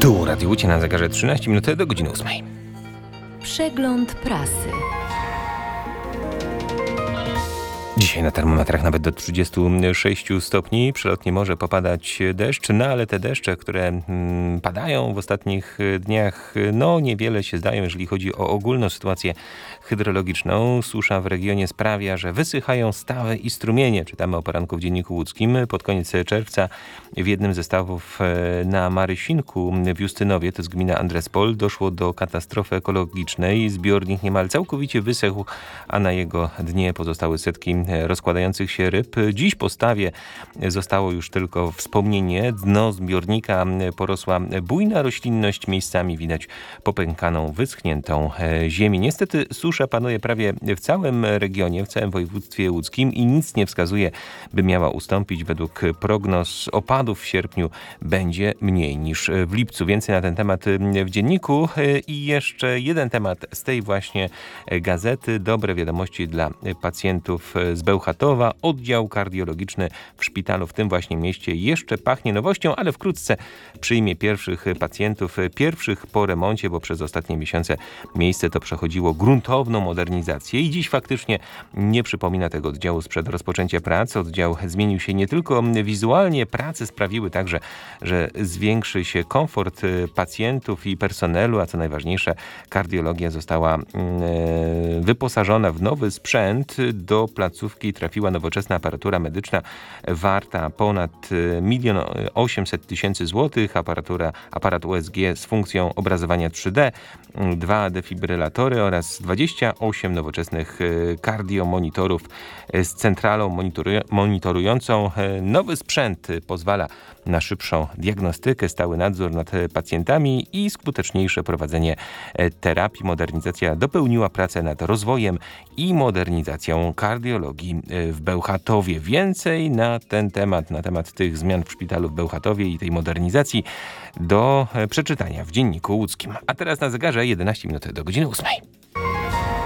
Tu Radio Łódź na zegarze 13 minut do godziny 8. Przegląd prasy. Dzisiaj na termometrach nawet do 36 stopni. Przelotnie może popadać deszcz, ale te deszcze, które padają w ostatnich dniach, niewiele się zdają, jeżeli chodzi o ogólną sytuację hydrologiczną. Susza w regionie sprawia, że wysychają stawy i strumienie. Czytamy o poranku w Dzienniku Łódzkim. Pod koniec czerwca w jednym ze stawów na Marysinku w Justynowie, to jest gmina Andrespol, doszło do katastrofy ekologicznej. Zbiornik niemal całkowicie wysechł, a na jego dnie pozostały setki rozkładających się ryb. Dziś po stawie zostało już tylko wspomnienie. Dno zbiornika porosła bujna roślinność. Miejscami widać popękaną, wyschniętą ziemię. Niestety susza panuje prawie w całym regionie, w całym województwie łódzkim i nic nie wskazuje, by miała ustąpić. Według prognoz opadów w sierpniu będzie mniej niż w lipcu. Więcej na ten temat w dzienniku. I jeszcze jeden temat z tej właśnie gazety. Dobre wiadomości dla pacjentów z Bełchatowa. Oddział kardiologiczny w szpitalu w tym właśnie mieście jeszcze pachnie nowością, ale wkrótce przyjmie pierwszych pacjentów, pierwszych po remoncie, bo przez ostatnie miesiące miejsce to przechodziło gruntowną modernizację i dziś faktycznie nie przypomina tego oddziału sprzed rozpoczęcia prac. Oddział zmienił się nie tylko wizualnie, prace sprawiły także, że zwiększy się komfort pacjentów i personelu, a co najważniejsze, kardiologia została wyposażona w nowy sprzęt. Do placówki trafiła nowoczesna aparatura medyczna warta ponad 1 800 000 złotych. Aparat USG z funkcją obrazowania 3D, 2 defibrylatory oraz 28 nowoczesnych kardiomonitorów z centralą monitorującą. Nowy sprzęt pozwala na szybszą diagnostykę, stały nadzór nad pacjentami i skuteczniejsze prowadzenie terapii. Modernizacja dopełniła pracę nad rozwojem i modernizacją kardiologii w Bełchatowie. Więcej na ten temat, na temat tych zmian w szpitalu w Bełchatowie i tej modernizacji do przeczytania w Dzienniku Łódzkim. A teraz na zegarze 11 minut do godziny 8.